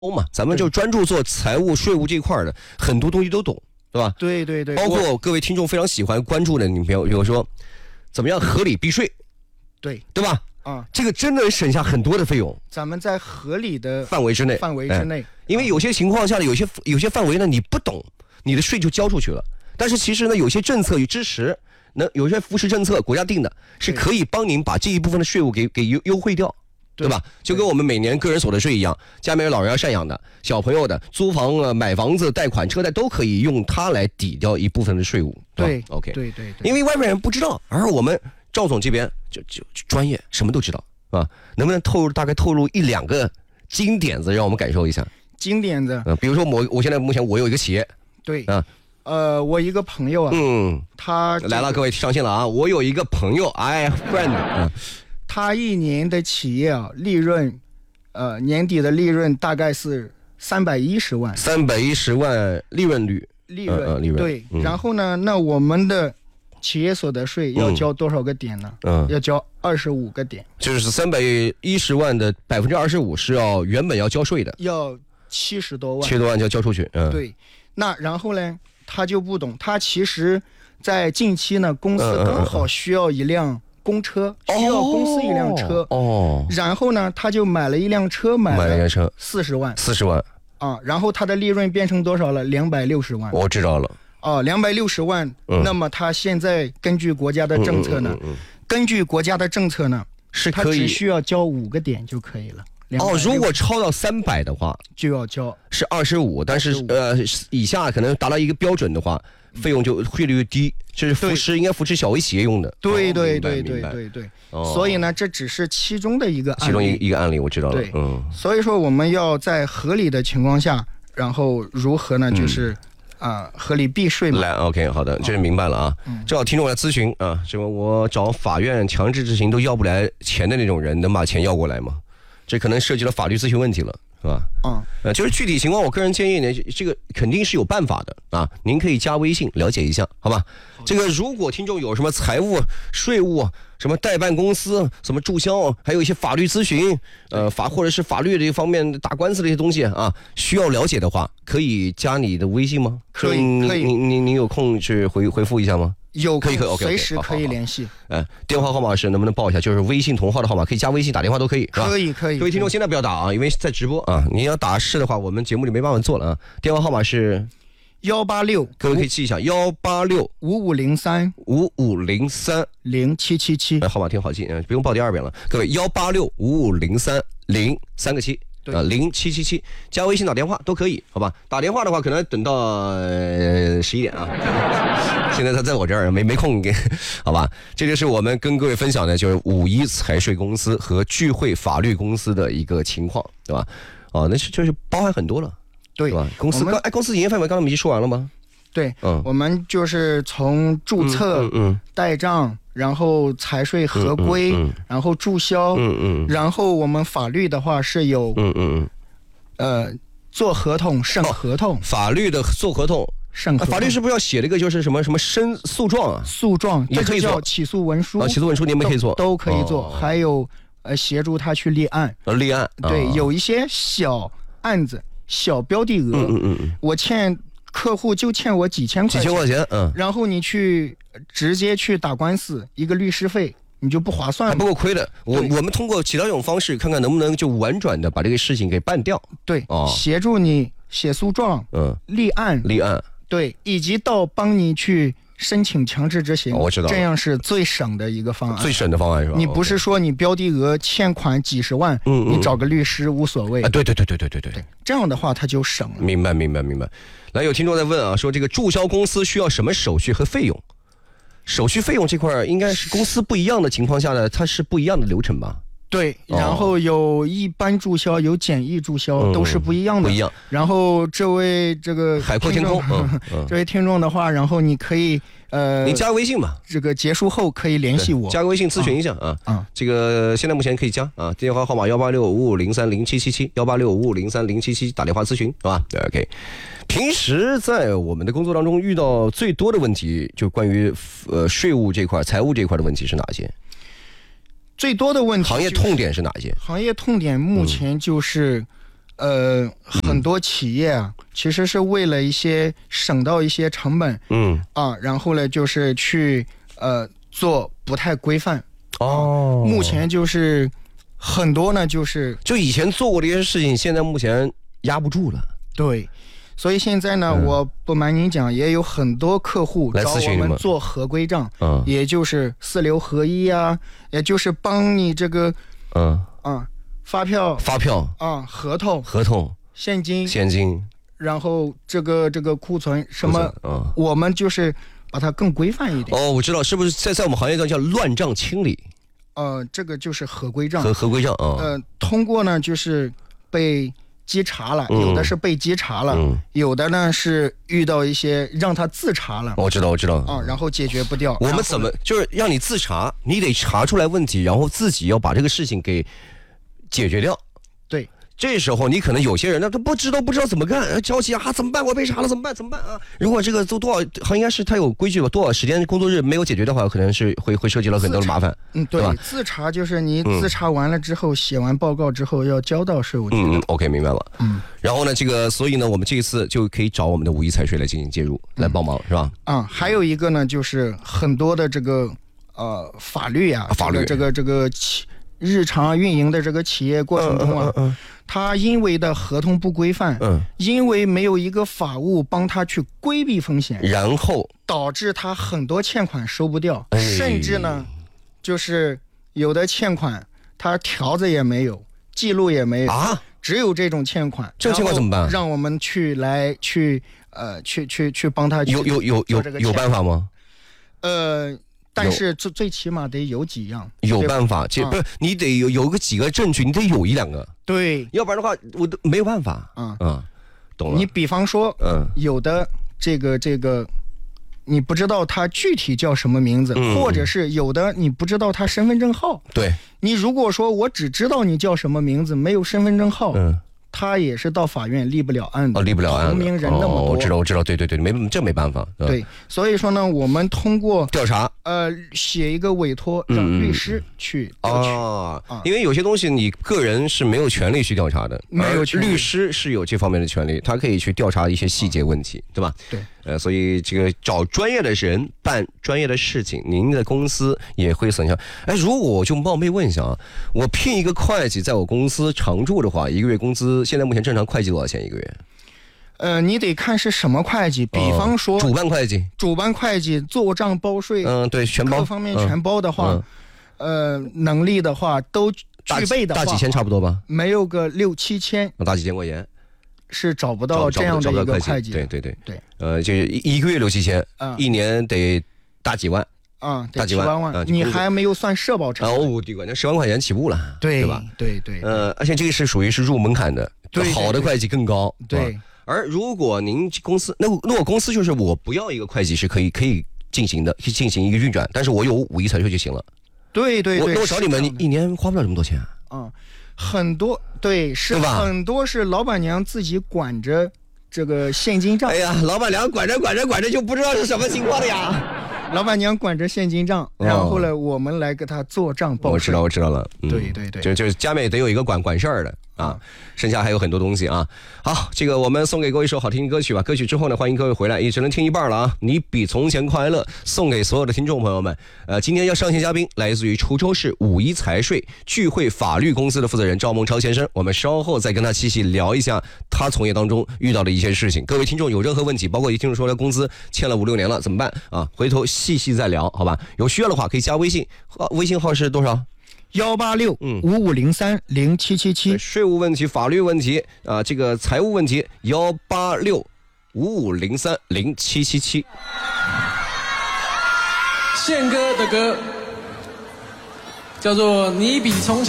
嘛，咱们就专注做财务、税务这块的，很多东西都懂，对吧？ 对对对， 包括各位听众非常喜欢关注的，你比如说，怎么样合理避税， 对吧？ 啊， 这个真的省下很多的费用。 咱们在合理的范围之内，因为有些情况下呢，有些范围呢你不懂，你的税就交出去了。但是其实呢，有些政策与支持，有些扶持政策，国家定的是可以帮您把这一部分的税务给优惠掉。对吧？就跟我们每年个人所得税一样，家里面有老人要赡养的、小朋友的、租房啊、买房子、贷款、车贷都可以用它来抵掉一部分的税务。 对 ，OK， 对， 因为外面人不知道，而我们赵总这边就专业，什么都知道啊。能不能大概透露一两个金点子，让我们感受一下？ 金点子， 比如说我现在目前我有一个企业， 对啊，我一个朋友啊，他来了，各位上线了啊！我有一个朋友，friend， 他一年的企业啊，利润，年底的利润大概是310万。 310万利润率。 利润对。然后呢，那我们的企业所得税要交多少个点呢？要交25个点。就是 310万的25%是原本要交税的。 要70多万。 70多万就要交出去。 对。那然后呢，他就不懂，他其实在近期呢，公司刚好需要一辆公车，需要公司一辆车，然后呢，他就买了一辆车，买了40万 ，40万啊，然后他的利润变成多少了？260万。 我知道了。 260万。那么他现在根据国家的政策呢，是他只需要交5个点就可以了。 如果超到300的话， 就要交是25，但是以下可能达到一个标准的话，费用就汇率低，这是应该扶持小微企业用的。 对。所以呢，这只是其中的一个案例。 其中一个案例，我知道了。 对，所以说我们要在合理的情况下，然后如何呢？就是合理避税嘛。 来 ，OK， 好的，这是明白了啊。正好听众来咨询啊，这个我找法院强制执行都要不来钱的那种人，能把钱要过来吗？这可能涉及了法律咨询问题了，是吧？就是具体情况，我个人建议呢，这个肯定是有办法的啊。您可以加微信了解一下，好吧？这个如果听众有什么财务、税务、什么代办公司、什么注销，还有一些法律咨询，或者是法律这方面打官司这些东西啊，需要了解的话，可以加你的微信吗？ 可以。 您有空去回复一下吗？可以随时可以联系。 电话号码是能不能报一下？就是微信同号的号码，可以加微信打电话都可以，是吧？ 可以。 各位听众现在不要打啊，因为在直播啊。您要打是的话，我们节目里没办法做了啊。电话号码是 186， 各位可以记一下 18655030777。 号码挺好记，不用报第2遍了。各位186550303个7。0777，加微信打电话都可以，好吧？打电话的话，可能等到11点啊。现在他在我这儿，没空给，好吧？这就是我们跟各位分享的，就是51财税公司和聚会法律公司的一个情况，对吧？那就是包含很多了， 对吧？公司营业范围刚刚我们已经说完了吗？ 对，我们就是从注册、代账，然后财税合规，然后注销，然后我们法律的话是有，做合同、审合同， 法律的做合同、审合同，法律是不是要写了一个就是什么诉状啊？ 诉状也可以做， 起诉文书起诉文书你们可以做， 都可以做，还有协助他去立案，对，有一些小案子、小标的额，我客户就欠我几千块钱，然后你直接去打官司，一个律师费你就不划算了， 还不够亏的。我们通过其他一种方式，看看能不能就婉转的把这个事情给办掉。 对，协助你写诉状，立案，对，以及到帮你去申请强制执行。 我知道， 这样是最省的一个方案。 最省的方案是吧？ 你不是说你标的额欠款几十万，你找个律师无所谓。 对， 这样的话他就省了。 明白。来，有听众在问啊，说这个注销公司需要什么手续和费用？手续费用这块应该是公司不一样的情况下呢，它是不一样的流程吧？ 对，然后有一般注销，有简易注销，都是不一样的。 不一样。 然后这位海阔天空， 这位听众的话，然后你可以你加个微信吧， 这个结束后可以联系我， 加个微信咨询一下啊。这个现在目前可以加啊，电话号码18655030777，18655030777，打电话咨询，是吧？对 ，OK。平时在我们的工作当中遇到最多的问题，就关于税务这块、财务这块的问题是哪些？ 最多的问题、 行业痛点是哪些？ 行业痛点目前就是， 很多企业啊，其实是为了一些省到一些成本，然后呢就是去做不太规范。目前就是很多呢，就以前做过的一些事情，现在目前压不住了。 对，所以现在呢，我不瞒您讲，也有很多客户找我们做合规账，也就是4流合一啊，也就是帮你这个，发票啊，合同，现金，然后这个库存什么，我们就是把它更规范一点。 我知道，是不是在我们行业中叫乱账清理？ 这个就是合规账。 合规账通过呢就是被稽查了，有的是被稽查了，有的呢是遇到一些让他自查了。 我知道然后解决不掉。 我们怎么就是让你自查？你得查出来问题，然后自己要把这个事情给解决掉。 对， 这时候你可能有些人呢，他不知道怎么干，着急啊，怎么办？我被查了，怎么办啊？如果这个都多少，应该是他有规矩吧？多少时间工作日没有解决的话，可能是会涉及到很多的麻烦。 对吧？自查就是你自查完了之后，写完报告之后要交到税务局。 OK， 明白了。然后呢，所以呢，我们这一次就可以找我们的五一财税来进行介入，来帮忙，是吧？ 还有一个呢，就是很多的这个法律啊，这个日常运营的这个企业过程中啊，他因为的合同不规范，因为没有一个法务帮他去规避风险， 然后导致他很多欠款收不掉，甚至呢，就是有的欠款他条子也没有，记录也没有只有这种欠款， 这欠款怎么办？ 让我们去帮他去有办法吗？ 但是最起码得有几样， 有办法，不是你得有个几个证据，你得有1-2个， 对， 要不然的话我都没有办法。懂了。 你比方说，有的这个，你不知道他具体叫什么名字，或者是有的你不知道他身份证号。 对， 你如果说我只知道你叫什么名字，没有身份证号，他也是到法院立不了案的。 立不了案的。 同名人那么多。 我知道，对，这没办法。 对，所以说呢，我们通过调查， 写一个委托，让律师去调取。 因为有些东西你个人是没有权利去调查的， 没有权利， 律师是有这方面的权利，他可以去调查一些细节问题，对吧？ 对。 所以这个找专业的人办专业的事情，您的公司也会省下。如果我就冒昧问一下啊，我聘一个会计在我公司常驻的话，一个月工资现在目前正常会计多少钱一个月？ 你得看是什么会计，比方说主办会计做账报税， 对，全包， 各方面全包的话，能力的话都具备的话， 大几千差不多吧？ 没有个6-7千， 大几千块钱。 是找不到这样的一个会计。 对，就是一个月6-7千，一年得大几万， 大几万，你还没有算社保成本。 对，那10万块钱起步了，对吧？ 对， 而且这个是属于是入门槛的，好的会计更高。 对， 而如果您公司，那我公司就是我不要一个会计是可以进行的，进行一个运转，但是我有5亿财税就行了。 对， 我找你们一年花不了这么多钱。 很多是很多是老板娘自己管着这个现金账。 老板娘管着就不知道是什么情况的呀。 老板娘管着现金账，然后呢，我们来给他做账报税。 我知道了。 对， 就是家里得有一个管事儿的啊，剩下还有很多东西啊。好，这个我们送给各位一首好听的歌曲吧。歌曲之后呢，欢迎各位回来，也只能听一半了啊。你比从前快乐，送给所有的听众朋友们。今天要上线嘉宾来自于滁州市五一财税聚会法律公司的负责人赵孟超先生，我们稍后再跟他细细聊一下他从业当中遇到的一些事情。各位听众有任何问题，包括一听众说他工资欠了5-6年了怎么办啊？回头细细再聊，好吧？有需要的话可以加微信，微信号是多少 ？186-5503-0777。 税务问题、法律问题啊，这个财务问题186-5503-0777。 宪哥的歌叫做《你比从前》。